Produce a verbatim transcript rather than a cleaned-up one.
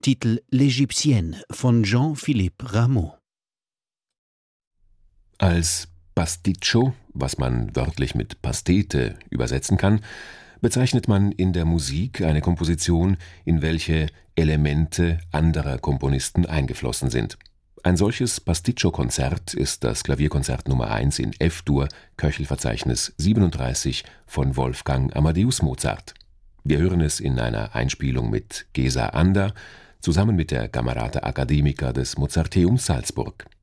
Titel L'Égyptienne von Jean-Philippe Rameau. Als Pasticcio, was man wörtlich mit Pastete übersetzen kann, bezeichnet man in der Musik eine Komposition, in welche Elemente anderer Komponisten eingeflossen sind. Ein solches Pasticcio-Konzert ist das Klavierkonzert Nummer eins in F-Dur, Köchelverzeichnis siebenunddreißig von Wolfgang Amadeus Mozart. Wir hören es in einer Einspielung mit Gesa Ander, zusammen mit der Camerata Academica des Mozarteums Salzburg.